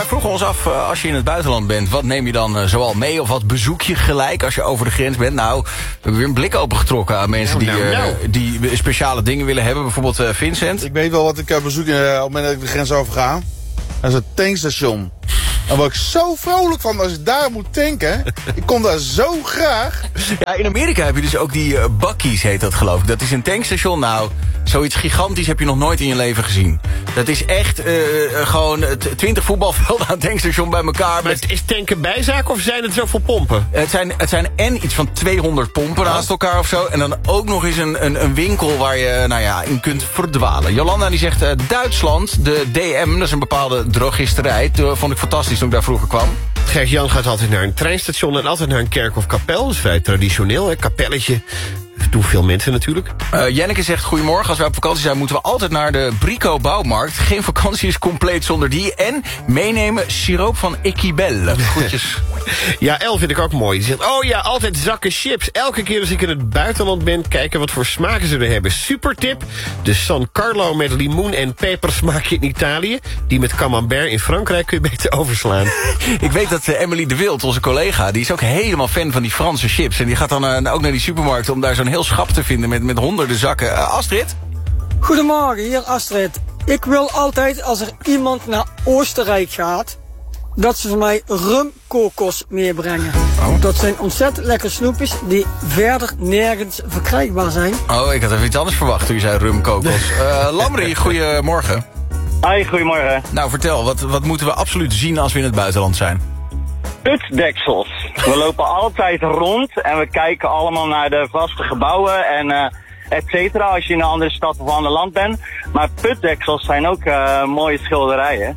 vroegen ons af, als je in het buitenland bent, wat neem je dan zoal mee? Of wat bezoek je gelijk als je over de grens bent? Nou, we hebben weer een blik opengetrokken aan mensen die speciale dingen willen hebben. Bijvoorbeeld Vincent. Ik weet wel wat ik bezoek op het moment dat ik de grens overga. Dat is het tankstation. Daar word ik zo vrolijk van als ik daar moet tanken. Ik kom daar zo graag. Ja, in Amerika heb je dus ook die Buc-ee's, heet dat geloof ik. Dat is een tankstation. Nou, zoiets gigantisch heb je nog nooit in je leven gezien. Dat is echt gewoon 20 voetbalvelden aan het tankstation bij elkaar. Maar is tanken bijzaak of zijn het zoveel pompen? Het zijn en iets van 200 pompen naast elkaar of zo. En dan ook nog eens een winkel waar je in kunt verdwalen. Jolanda die zegt Duitsland, de DM, dat is een bepaalde drogisterij. Dat vond ik fantastisch toen ik daar vroeger kwam. Gert-Jan gaat altijd naar een treinstation en altijd naar een kerk of kapel. Dat is vrij traditioneel, hè? Kapelletje. Dat doen veel mensen natuurlijk. Jenneke zegt, goedemorgen, als wij op vakantie zijn moeten we altijd naar de Brico Bouwmarkt. Geen vakantie is compleet zonder die. En meenemen siroop van Equibel. Groetjes. Ja, El vind ik ook mooi. Die zegt, oh ja, altijd zakken chips. Elke keer als ik in het buitenland ben, kijken wat voor smaken ze er hebben. Super tip. De San Carlo met limoen en pepersmaakje in Italië. Die met camembert in Frankrijk kun je beter overslaan. Ik weet dat Emily de Wild, onze collega, die is ook helemaal fan van die Franse chips. En die gaat dan ook naar die supermarkt om daar zo'n heel schap te vinden met honderden zakken. Astrid? Goedemorgen, hier Astrid. Ik wil altijd, als er iemand naar Oostenrijk gaat, dat ze voor mij rumkokos meebrengen. Oh. Dat zijn ontzettend lekkere snoepjes die verder nergens verkrijgbaar zijn. Oh, ik had even iets anders verwacht toen je zei rumkokos. Lamri, goedemorgen. Hoi, goedemorgen. Nou, vertel, wat moeten we absoluut zien als we in het buitenland zijn? Putdeksels. We lopen altijd rond en we kijken allemaal naar de vaste gebouwen en et cetera als je in een andere stad of ander land bent. Maar putdeksels zijn ook mooie schilderijen.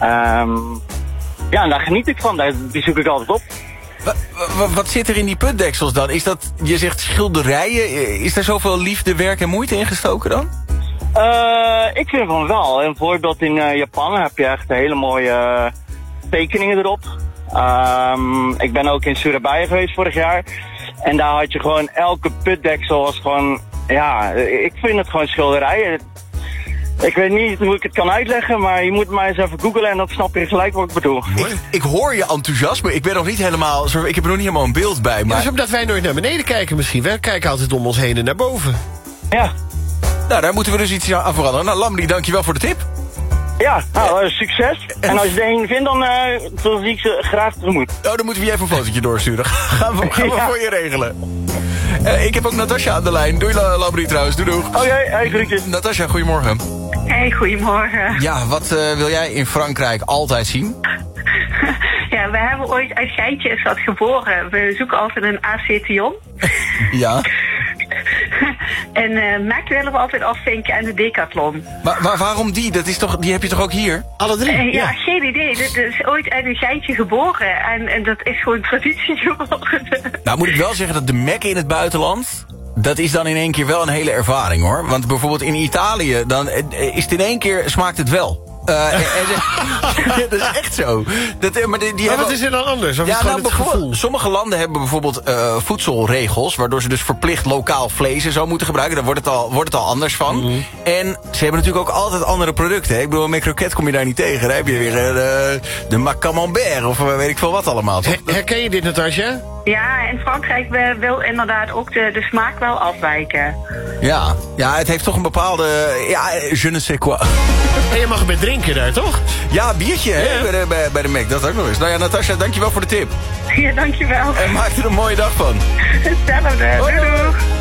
Ja, en daar geniet ik van. Die zoek ik altijd op. Wat zit er in die putdeksels dan? Is dat, je zegt schilderijen, is daar zoveel liefde, werk en moeite in gestoken dan? Ik vind van wel. Een voorbeeld in Japan heb je echt hele mooie tekeningen erop. Ik ben ook in Surabaya geweest vorig jaar. En daar had je gewoon elke putdeksel was gewoon, ja, ik vind het gewoon schilderijen. Ik weet niet hoe ik het kan uitleggen, maar je moet maar eens even googlen en dan snap je gelijk wat ik bedoel. Ik hoor je enthousiasme, ik ben nog niet helemaal, ik heb er nog niet helemaal een beeld bij. Maar... Ja, dat is omdat wij nooit naar beneden kijken misschien. Wij kijken altijd om ons heen en naar boven. Ja. Nou, daar moeten we dus iets aan veranderen. Nou, Lamri, dankjewel voor de tip. Ja, nou, succes. En als je er een vindt, dan zie ik ze graag tegemoet. Oh, dan moeten we je even een fotootje doorsturen. Gaan we voor je regelen. Ik heb ook Natasja aan de lijn. Doei, Lamri trouwens. Doei, doeg. Oké, hey, groetjes. Natasja, goedemorgen. Hey, goedemorgen. Ja, wat wil jij in Frankrijk altijd zien? Ja, we hebben ooit uit Geitje is dat geboren. We zoeken altijd een AC-tion. Ja. En Mac willen we altijd afvinken en de Decathlon. Maar waarom die? Die heb je toch ook hier? Alle drie? Ja, geen idee. Dit is ooit uit een Geitje geboren. En dat is gewoon traditie geworden. Nou, moet ik wel zeggen dat de Mac in het buitenland, dat is dan in één keer wel een hele ervaring, hoor. Want bijvoorbeeld in Italië, dan is het in één keer, smaakt het wel. Dat is echt zo. Maar wat is er dan anders? Of ja, het gevoel? Sommige landen hebben bijvoorbeeld voedselregels, waardoor ze dus verplicht lokaal vlees en zo moeten gebruiken. Daar wordt het al anders van. Mm-hmm. En ze hebben natuurlijk ook altijd andere producten. Hè? Ik bedoel, met kroket kom je daar niet tegen. Dan heb je weer de camembert of weet ik veel wat allemaal. Herken je dit, Natasja? Ja, in Frankrijk wil inderdaad ook de smaak wel afwijken. Ja, het heeft toch een bepaalde, je ne sais quoi. En je mag met drinken daar, toch? Ja, biertje, hè, ja. Bij de Mac, dat ook nog eens. Nou ja, Natasja, dankjewel voor de tip. Ja, dankjewel. En maak er een mooie dag van. Hetzelfde. Doei.